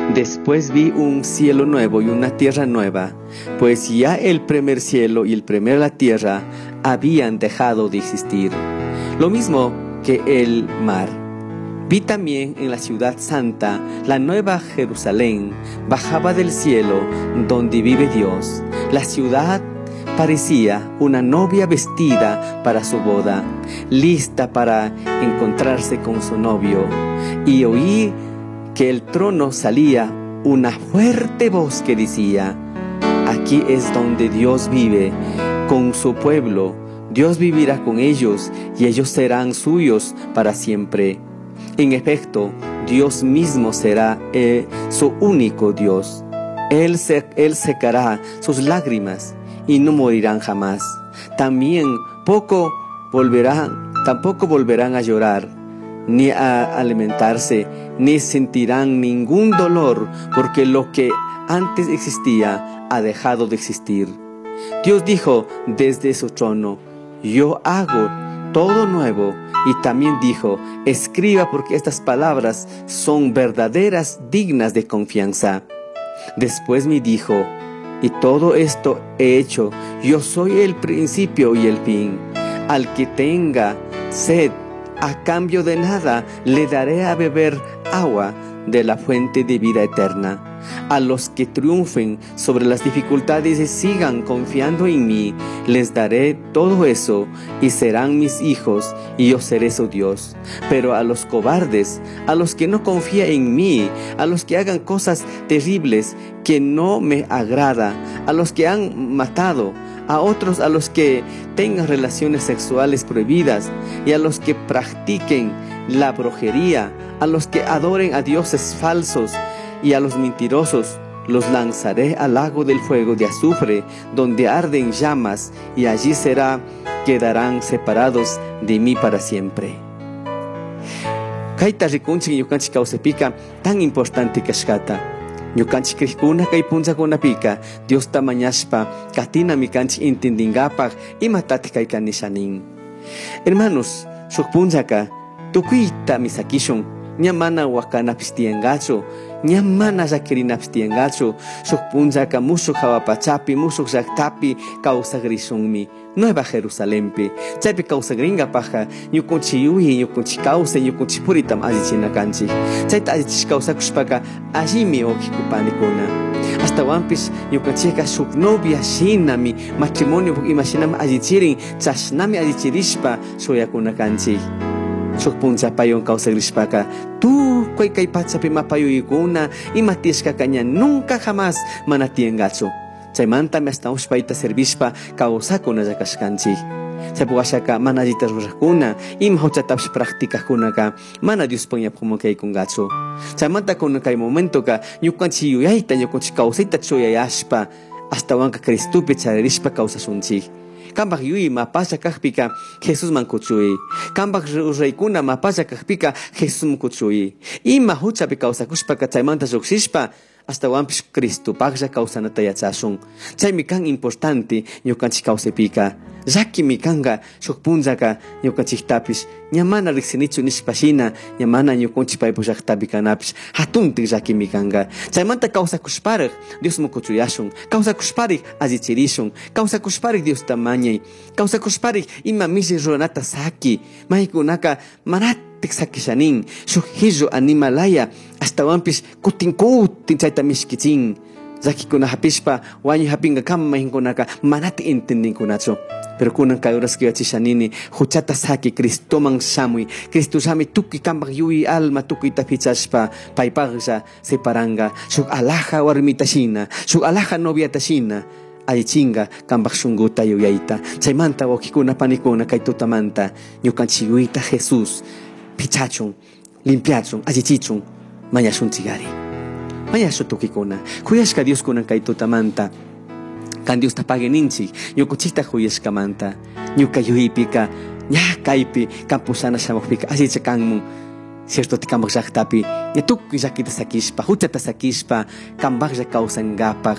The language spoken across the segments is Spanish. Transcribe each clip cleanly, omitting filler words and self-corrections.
Después vi un cielo nuevo y una tierra nueva, pues ya el primer cielo y el primer la tierra habían dejado de existir, lo mismo que el mar. Vi también en la ciudad santa, la nueva Jerusalén, bajaba del cielo donde vive Dios. La ciudad parecía una novia vestida para su boda, lista para encontrarse con su novio. Y oí que del trono salía una fuerte voz que decía: aquí es donde Dios vive con su pueblo. Dios vivirá con ellos y ellos serán suyos para siempre. En efecto, Dios mismo será su único Dios. Él secará sus lágrimas y no morirán jamás. Tampoco volverán a llorar, ni a alimentarse, ni sentirán ningún dolor, porque lo que antes existía ha dejado de existir. Dios dijo desde su trono: yo hago todo nuevo. Y también dijo: escriba, porque estas palabras son verdaderas, dignas de confianza. Después me dijo: y todo esto he hecho. Yo soy el principio y el fin. Al que tenga sed, a cambio de nada, le daré a beber agua de la fuente de vida eterna. A los que triunfen sobre las dificultades y sigan confiando en mí, les daré todo eso y serán mis hijos y yo seré su Dios. Pero a los cobardes, a los que no confían en mí, a los que hagan cosas terribles que no me agrada, a los que han matado a otros, a los que tengan relaciones sexuales prohibidas y a los que practiquen la brujería, a los que adoren a dioses falsos y a los mentirosos, los lanzaré al lago del fuego de azufre, donde arden llamas, y allí quedarán separados de mí para siempre. Kayta rikunchik ñukanchik kawsaypika tan importante kashkata. Ñukanchik kriqkuna kay punllakunapika Diosta mañashpa katinami kanchik intendingapaq imatati kayka nishanin. Hermanos, shuk punllaka tukuyta misakishun, ña mana wakanapis tiyangachu, ña mana llakirinapis tiyangachu. Shuk punllaka mushuk hawapachapi, mushuk llaqtapi kawsagrisunmi, Nueva Jerusalempi. Chaypi kawsagringapaqa ñukunchik yuyi, ñukunchik kawsay, ñukunchik puritam allichina kanchik. Chayta allichish kawsakushpaqa allimi oqikupanikuna. Ashtawanpish ñukanchikqa shuk novia shinami, matrimonio imashinami allichirin, chashnami allichirishpa shuyakuna kanchik. Shuk punchapayon kawsagrishpaqa tukuy kay pachapi mapayuykuna imatishkaqa ña nunca jamás mana tiyangachu. Chaymantami ashtawanpish payta servishpa kawsakunalla kashkanchik. Chaypi washaka mana allita rurakuna, ima huchatapish practicaqkunaqa mana Diospaq yapumunkaykungachu. Chaymanta kunan kay momentoqa ñukanchik yuyayta, ñukanchik kawsayta chuyayashpa ashtawanqa Cristupi charirishpa kawsashunchik. Kambaq yuyi mapasha kaqpika Jesusman kuchuy. Kambaq raykuna mapasha kaqpika Jesusman kuchuy. Ima huchapi kawsakushpaqa chaymanta lluqsishpa ashtawanpish Cristupaqlla kawsanata yachashun. Chaymi kan importante ñukanchik kawsaypika. Llakimi kanqa shuk punllaqa ñukanchiktapish ña mana riqsinichu nishpashina, ña mana ñukunchik paypuk llaqtapi kanapish hatuntik llakimi kanqa. Chaymanta kawsakushparaq Diosman kuchuyashun, kawsakushparaq allichirishun, kawsakushparaq Diosta mañay, kawsakushparaq ima mishi ruranata saki, maykunaqa manatik sakishanin, shuk hillu animalaya ashtawanpish kutin chayta mishkichin. Llakikuna hapishpa wañuy hapinqa kama mayjinkunaqa manati entendinkunachu. Pero kunan kay horas yachishanini huchata saki Cristoman shamuy, Cristo shami tukuy kambaq yuyi alma tukuyta fichashpa paypaqlla separanga shuk alaja warmita shina, shuk alaja noviata shina allichinga kambaq shunquta yuyayta. Chaymanta wawqikuna panikuna kay tutamanta ñukanchik yuyita Jesús fichachun, limpiachun, allichichun, mañashunchikari. Mañashu tukikuna kuyashka Dios kunan kay tutamanta kan Dios tapageninchik ñukunchikta huyashkamanta ñuka yuyipika ña kaypi kampusana shamukpika allicha kanmun, cierto tikambaq llaqtapi ña tukuy llakita sakishpa huchata sakishpa kambaqlla kawsangapaq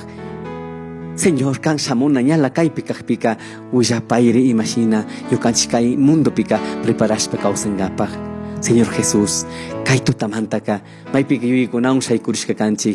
Señor kan shamuna ñala kaypi kaqpika willapayri imashina ñukanchik kay mundopika preparashpa kawsangapaq. Señor Jesús, kay tutamantaka maypika yuyikunawan shaykurishka kanchik.